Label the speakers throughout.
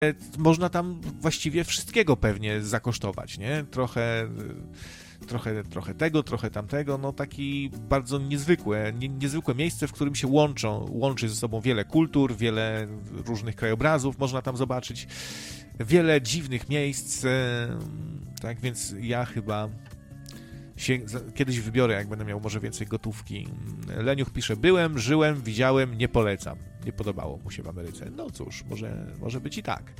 Speaker 1: można tam właściwie wszystkiego pewnie zakosztować, nie? Trochę tego, trochę tamtego, no taki bardzo niezwykłe miejsce, w którym się łączy ze sobą wiele kultur, wiele różnych krajobrazów można tam zobaczyć, wiele dziwnych miejsc, tak więc ja chyba się kiedyś wybiorę, jak będę miał może więcej gotówki. Leniuch pisze, byłem, żyłem, widziałem, nie polecam. Nie podobało mu się w Ameryce. No cóż, może być i tak.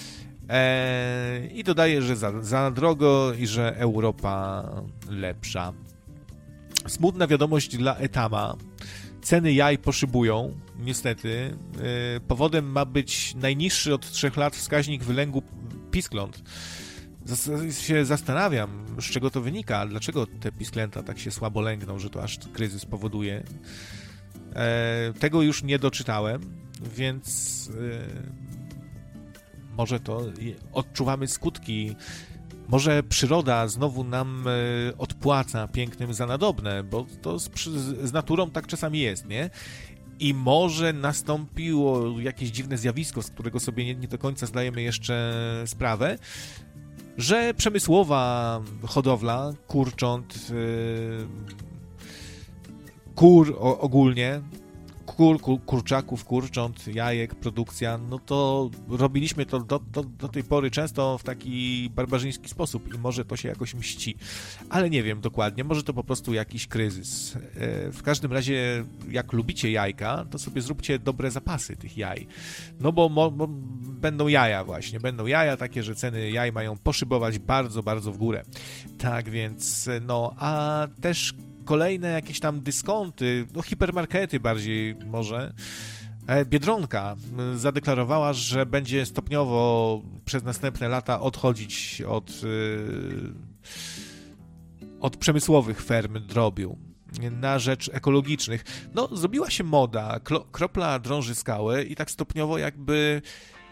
Speaker 1: I dodaje, że za drogo i że Europa lepsza. Smutna wiadomość dla Etama. Ceny jaj poszybują, niestety. Powodem ma być najniższy od 3 lat wskaźnik wylęgu piskląt. Się zastanawiam, z czego to wynika, dlaczego te pisklęta tak się słabo lęgną, że to aż kryzys powoduje. Tego już nie doczytałem, więc może to odczuwamy skutki. Może przyroda znowu nam odpłaca pięknym za nadobne, bo to z naturą tak czasami jest, nie? I może nastąpiło jakieś dziwne zjawisko, z którego sobie nie do końca zdajemy jeszcze sprawę, że przemysłowa hodowla kurcząt, kur ogólnie, kurczaków, kurcząt, jajek, produkcja, no to robiliśmy to do tej pory często w taki barbarzyński sposób i może to się jakoś mści. Ale nie wiem dokładnie, może to po prostu jakiś kryzys. W każdym razie, jak lubicie jajka, to sobie zróbcie dobre zapasy tych jaj. No bo będą jaja właśnie, będą jaja takie, że ceny jaj mają poszybować bardzo, bardzo w górę. Tak więc, no, a też kolejne jakieś tam dyskonty, no hipermarkety bardziej może. Biedronka zadeklarowała, że będzie stopniowo przez następne lata odchodzić od przemysłowych ferm drobiu na rzecz ekologicznych. No, zrobiła się moda, kropla drąży skałę i tak stopniowo jakby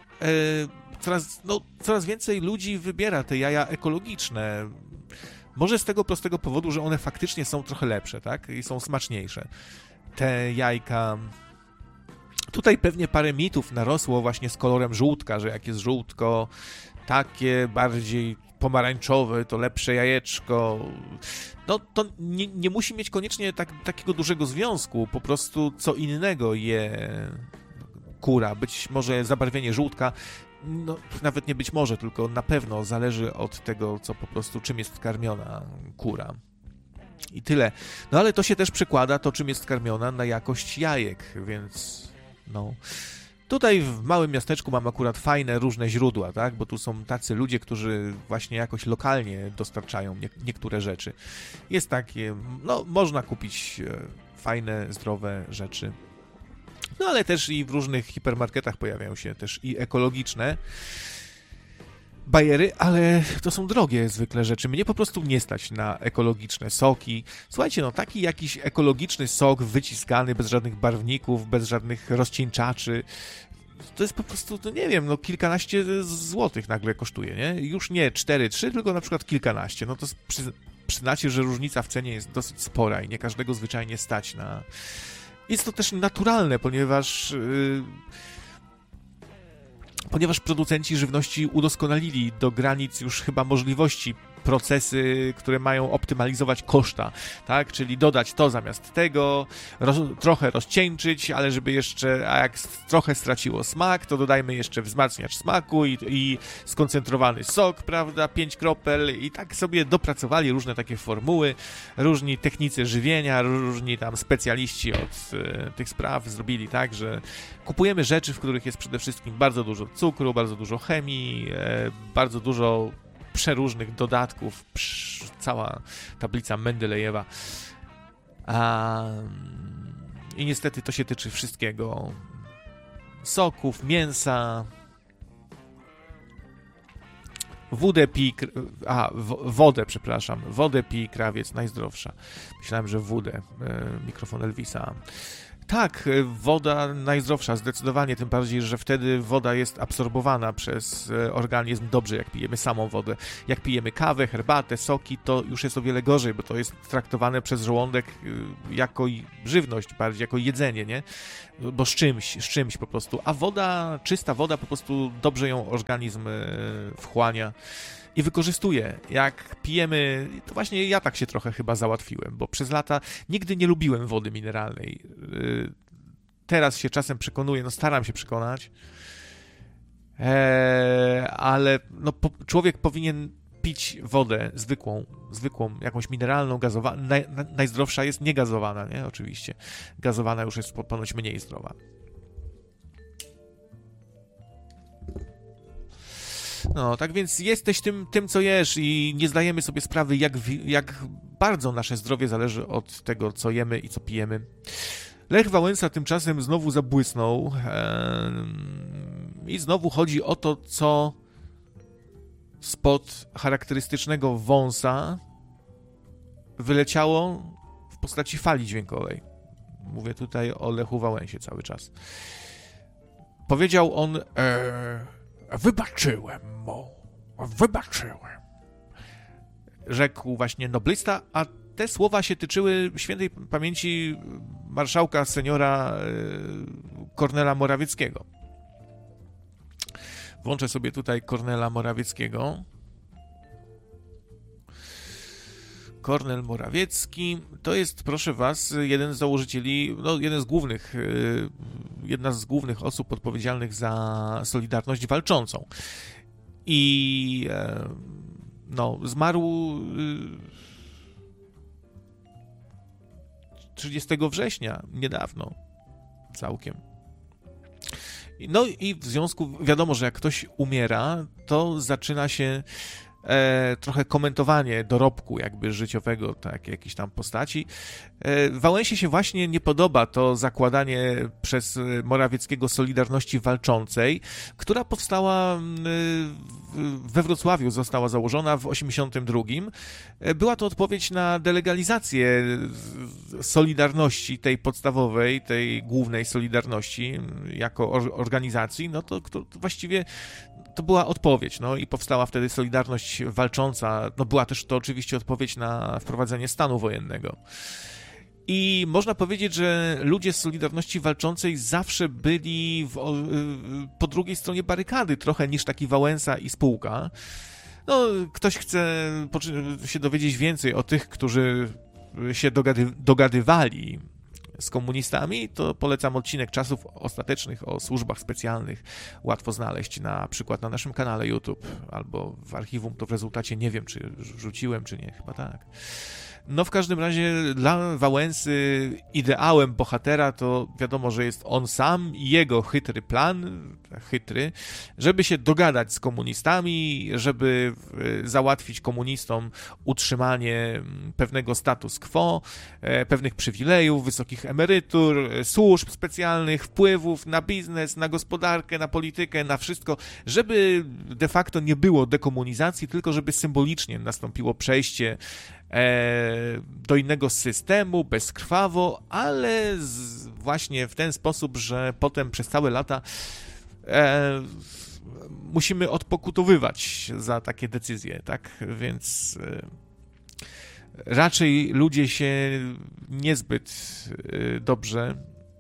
Speaker 1: coraz więcej ludzi wybiera te jaja ekologiczne. Może z tego prostego powodu, że one faktycznie są trochę lepsze, tak? I są smaczniejsze. Te jajka... Tutaj pewnie parę mitów narosło właśnie z kolorem żółtka, że jak jest żółtko takie bardziej pomarańczowe, to lepsze jajeczko. No to nie musi mieć koniecznie takiego dużego związku, po prostu co innego je kura. Być może zabarwienie żółtka, no nawet nie być może, tylko na pewno zależy od tego, co po prostu, czym jest karmiona kura. I tyle. No ale to się też przekłada, to czym jest karmiona, na jakość jajek, więc no... Tutaj w małym miasteczku mam akurat fajne różne źródła, tak? Bo tu są tacy ludzie, którzy właśnie jakoś lokalnie dostarczają niektóre rzeczy. Jest takie, no można kupić fajne, zdrowe rzeczy. No ale też i w różnych hipermarketach pojawiają się też i ekologiczne bajery, ale to są drogie zwykle rzeczy. Mnie po prostu nie stać na ekologiczne soki. Słuchajcie, no taki jakiś ekologiczny sok wyciskany, bez żadnych barwników, bez żadnych rozcieńczaczy, to jest po prostu, no nie wiem, no kilkanaście złotych nagle kosztuje, nie? Już nie 4-3, tylko na przykład kilkanaście. No to przyznacie, że różnica w cenie jest dosyć spora i nie każdego zwyczajnie stać na... Jest to też naturalne, ponieważ producenci żywności udoskonalili do granic już chyba możliwości procesy, które mają optymalizować koszta, tak? Czyli dodać to zamiast tego, trochę rozcieńczyć, ale żeby jeszcze, a jak trochę straciło smak, to dodajmy jeszcze wzmacniacz smaku i skoncentrowany sok, prawda, 5 kropel i tak sobie dopracowali różne takie formuły, różni technicy żywienia, różni tam specjaliści od tych spraw zrobili tak, że kupujemy rzeczy, w których jest przede wszystkim bardzo dużo cukru, bardzo dużo chemii, bardzo dużo przeróżnych dodatków, cała tablica Mendelejewa. I niestety to się tyczy wszystkiego. Soków, mięsa, wodę pij, krawiec, najzdrowsza. Myślałem, że wódę, mikrofon Elvisa. Tak, woda najzdrowsza, zdecydowanie, tym bardziej, że wtedy woda jest absorbowana przez organizm dobrze, jak pijemy samą wodę. Jak pijemy kawę, herbatę, soki, to już jest o wiele gorzej, bo to jest traktowane przez żołądek jako żywność bardziej, jako jedzenie, nie? Bo z czymś po prostu. A woda, czysta woda, po prostu dobrze ją organizm wchłania i wykorzystuje. Jak pijemy, to właśnie ja tak się trochę chyba załatwiłem, bo przez lata nigdy nie lubiłem wody mineralnej. Teraz się czasem przekonuję, no staram się przekonać, ale no, człowiek powinien pić wodę zwykłą, jakąś mineralną, gazowaną. Najzdrowsza jest niegazowana, nie? Oczywiście. Gazowana już jest ponoć mniej zdrowa. No, tak więc jesteś tym, co jesz i nie zdajemy sobie sprawy, jak bardzo nasze zdrowie zależy od tego, co jemy i co pijemy. Lech Wałęsa tymczasem znowu zabłysnął i znowu chodzi o to, co spod charakterystycznego wąsa wyleciało w postaci fali dźwiękowej. Mówię tutaj o Lechu Wałęsie cały czas. Powiedział on... Wybaczyłem mu. Rzekł właśnie noblista, a te słowa się tyczyły świętej pamięci marszałka seniora Kornela Morawieckiego. Włączę sobie tutaj Kornela Morawieckiego. Kornel Morawiecki to jest, proszę was, jeden z założycieli, no jedna z głównych osób odpowiedzialnych za Solidarność Walczącą. I no, zmarł 30 września, niedawno całkiem. No i w związku, wiadomo, że jak ktoś umiera, to zaczyna się trochę komentowanie dorobku jakby życiowego, tak, jakiejś tam postaci. Wałęsie się właśnie nie podoba to zakładanie przez Morawieckiego Solidarności Walczącej, która powstała we Wrocławiu, została założona w 1982. Była to odpowiedź na delegalizację Solidarności, tej podstawowej, tej głównej Solidarności jako organizacji, no to właściwie to była odpowiedź, no i powstała wtedy Solidarność Walcząca, no była też to oczywiście odpowiedź na wprowadzenie stanu wojennego. I można powiedzieć, że ludzie z Solidarności Walczącej zawsze byli po drugiej stronie barykady, trochę niż taki Wałęsa i spółka. No, ktoś chce się dowiedzieć więcej o tych, którzy się dogadywali z komunistami, to polecam odcinek Czasów Ostatecznych o służbach specjalnych. Łatwo znaleźć na przykład na naszym kanale YouTube albo w archiwum, to w rezultacie nie wiem, czy rzuciłem, czy nie, chyba tak. No w każdym razie dla Wałęsy ideałem bohatera to wiadomo, że jest on sam i jego chytry plan, żeby się dogadać z komunistami, żeby załatwić komunistom utrzymanie pewnego status quo, pewnych przywilejów, wysokich emerytur, służb specjalnych, wpływów na biznes, na gospodarkę, na politykę, na wszystko, żeby de facto nie było dekomunizacji, tylko żeby symbolicznie nastąpiło przejście do innego systemu, bezkrwawo, ale właśnie w ten sposób, że potem przez całe lata musimy odpokutowywać za takie decyzje, tak? Więc raczej ludzie się niezbyt dobrze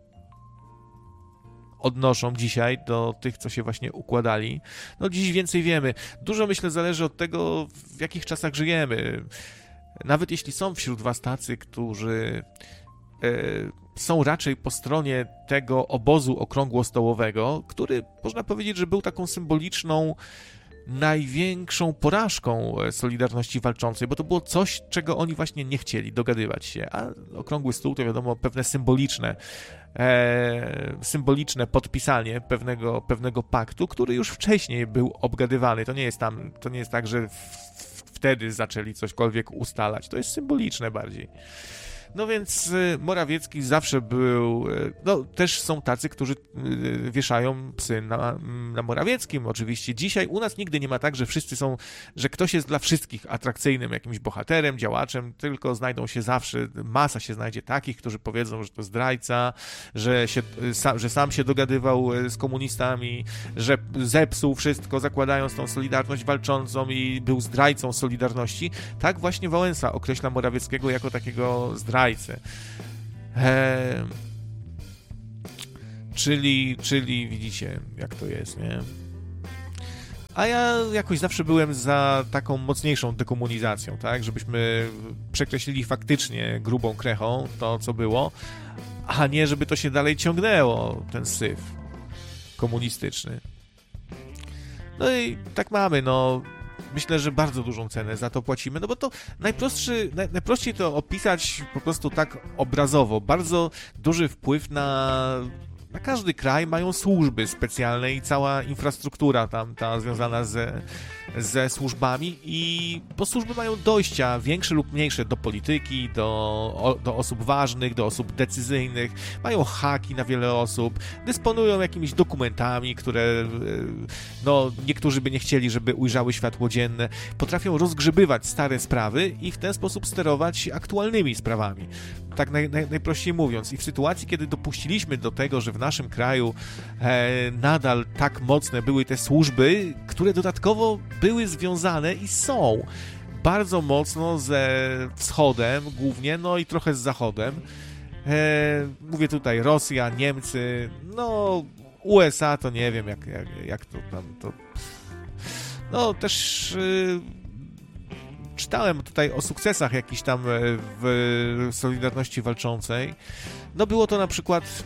Speaker 1: odnoszą dzisiaj do tych, co się właśnie układali. No dziś więcej wiemy. Dużo, myślę, zależy od tego, w jakich czasach żyjemy. Nawet jeśli są wśród was tacy, którzy są raczej po stronie tego obozu okrągłostołowego, który można powiedzieć, że był taką symboliczną, największą porażką Solidarności Walczącej, bo to było coś, czego oni właśnie nie chcieli dogadywać się, a okrągły stół to wiadomo pewne symboliczne podpisanie pewnego paktu, który już wcześniej był obgadywany. To nie jest tak, że wtedy zaczęli cośkolwiek ustalać. To jest symboliczne bardziej. No więc Morawiecki zawsze był... No też są tacy, którzy wieszają psy na Morawieckim. Oczywiście dzisiaj u nas nigdy nie ma tak, że wszyscy są, że ktoś jest dla wszystkich atrakcyjnym jakimś bohaterem, działaczem, tylko znajdą się zawsze, masa się znajdzie takich, którzy powiedzą, że to zdrajca, że sam się dogadywał z komunistami, że zepsuł wszystko, zakładając tą Solidarność Walczącą i był zdrajcą Solidarności. Tak właśnie Wałęsa określa Morawieckiego jako takiego zdrajcę. Czyli widzicie, jak to jest, nie? A ja jakoś zawsze byłem za taką mocniejszą dekomunizacją, tak? Żebyśmy przekreślili faktycznie grubą krechą to, co było, a nie żeby to się dalej ciągnęło, ten syf komunistyczny. No i tak mamy, no... Myślę, że bardzo dużą cenę za to płacimy, no bo to najprościej to opisać po prostu tak obrazowo. Bardzo duży wpływ na każdy kraj mają służby specjalne i cała infrastruktura tam ta związana ze służbami bo służby mają dojścia większe lub mniejsze do polityki, do osób ważnych, do osób decyzyjnych, mają haki na wiele osób, dysponują jakimiś dokumentami, które no niektórzy by nie chcieli, żeby ujrzały światło dzienne, potrafią rozgrzebywać stare sprawy i w ten sposób sterować aktualnymi sprawami. Tak najprościej mówiąc. I w sytuacji, kiedy dopuściliśmy do tego, że w naszym kraju nadal tak mocne były te służby, które dodatkowo były związane i są bardzo mocno ze wschodem głównie, no i trochę z zachodem. Mówię tutaj Rosja, Niemcy, no USA to nie wiem jak to tam to... No też... Czytałem tutaj o sukcesach jakichś tam w Solidarności Walczącej. No było to na przykład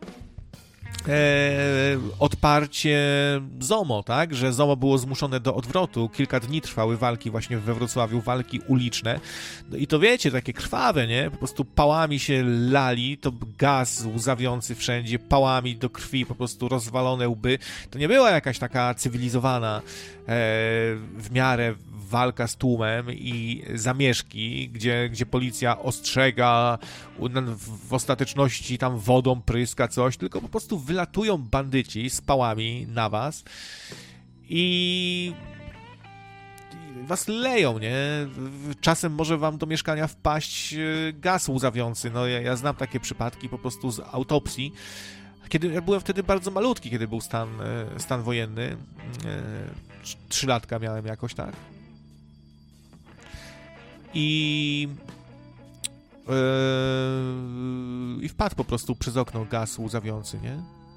Speaker 1: odparcie ZOMO, tak? Że ZOMO było zmuszone do odwrotu. Kilka dni trwały walki właśnie we Wrocławiu, walki uliczne. No i to wiecie, takie krwawe, nie? Po prostu pałami się lali, to gaz łzawiący wszędzie, pałami do krwi, po prostu rozwalone łby. To nie była jakaś taka cywilizowana w miarę walka z tłumem i zamieszki, gdzie policja ostrzega, w ostateczności tam wodą pryska coś, tylko po prostu wylatują bandyci z pałami na was i was leją, nie? Czasem może wam do mieszkania wpaść gaz łzawiący. No ja znam takie przypadki po prostu z autopsji. Ja byłem wtedy bardzo malutki, kiedy był stan wojenny. 3 latka miałem jakoś, tak? I wpadł po prostu przez okno gaz łzawiący, nie?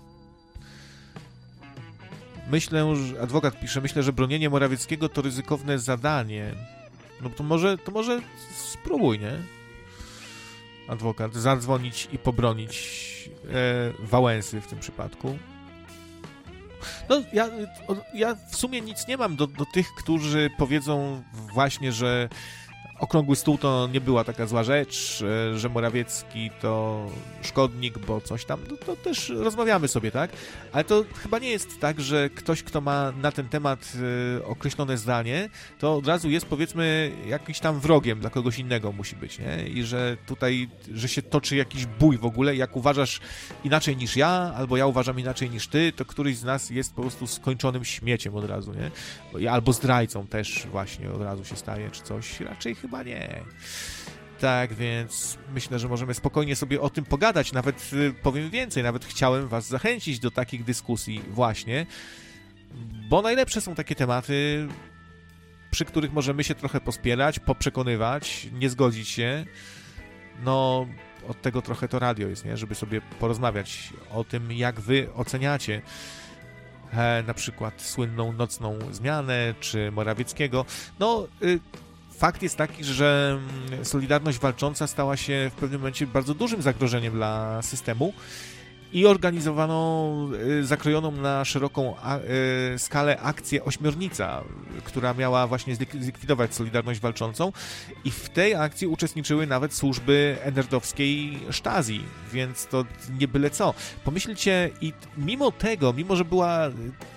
Speaker 1: Adwokat pisze, myślę, że bronienie Morawieckiego to ryzykowne zadanie. No to może spróbuj, nie? Adwokat, zadzwonić i pobronić Wałęsy w tym przypadku. No, ja w sumie nic nie mam do tych, którzy powiedzą właśnie, że Okrągły Stół to nie była taka zła rzecz, że Morawiecki to szkodnik, bo coś tam, no to też rozmawiamy sobie, tak? Ale to chyba nie jest tak, że ktoś, kto ma na ten temat określone zdanie, to od razu jest, powiedzmy, jakiś tam wrogiem dla kogoś innego musi być, nie? I że tutaj, że się toczy jakiś bój w ogóle, jak uważasz inaczej niż ja, albo ja uważam inaczej niż ty, to któryś z nas jest po prostu skończonym śmieciem od razu, nie? Albo zdrajcą też właśnie od razu się staje, czy coś. Raczej chyba nie. Tak, więc myślę, że możemy spokojnie sobie o tym pogadać. Nawet powiem więcej, nawet chciałem was zachęcić do takich dyskusji właśnie, bo najlepsze są takie tematy, przy których możemy się trochę pospierać, poprzekonywać, nie zgodzić się. No, od tego trochę to radio jest, nie? Żeby sobie porozmawiać o tym, jak wy oceniacie na przykład słynną nocną zmianę, czy Morawieckiego. No, fakt jest taki, że Solidarność Walcząca stała się w pewnym momencie bardzo dużym zagrożeniem dla systemu i organizowano zakrojoną na szeroką skalę akcję Ośmiornica, która miała właśnie zlikwidować Solidarność Walczącą i w tej akcji uczestniczyły nawet służby NRD-owskiej Stasi, więc to nie byle co. Pomyślcie, i mimo tego, mimo że była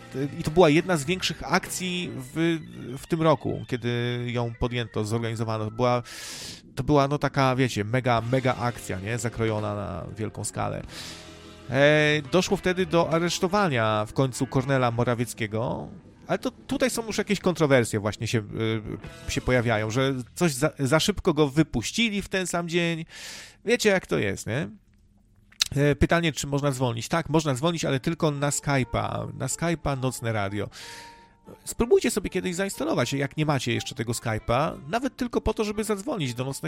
Speaker 1: i to była jedna z większych akcji w tym roku, kiedy ją podjęto, zorganizowano. To była no taka, wiecie, mega akcja, nie? Zakrojona na wielką skalę. Doszło wtedy do aresztowania w końcu Kornela Morawieckiego, ale to tutaj są już jakieś kontrowersje właśnie się pojawiają, że coś za szybko go wypuścili w ten sam dzień. Wiecie, jak to jest, nie? Pytanie, czy można dzwonić? Tak, można dzwonić, ale tylko na Skype'a. Na Skype'a Nocne Radio. Spróbujcie sobie kiedyś zainstalować, jak nie macie jeszcze tego Skype'a, nawet tylko po to, żeby zadzwonić do Nocnego